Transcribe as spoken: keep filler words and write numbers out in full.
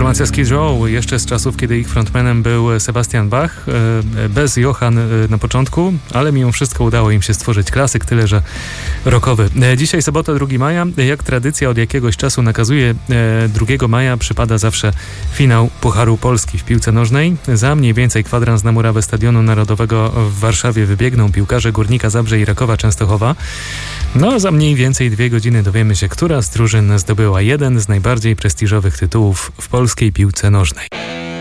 Formacja Skid Row jeszcze z czasów, kiedy ich frontmanem był Sebastian Bach, bez Johann na początku, ale mimo wszystko udało im się stworzyć klasyk, tyle że rockowy. Dzisiaj sobota, drugiego maja, jak tradycja od jakiegoś czasu nakazuje, drugiego maja przypada zawsze finał Pucharu Polski w piłce nożnej. Za mniej więcej kwadrans na murawę Stadionu Narodowego w Warszawie wybiegną piłkarze Górnika Zabrze i Rakowa Częstochowa. No, za mniej więcej dwie godziny dowiemy się, która z drużyn zdobyła jeden z najbardziej prestiżowych tytułów w polskiej piłce nożnej.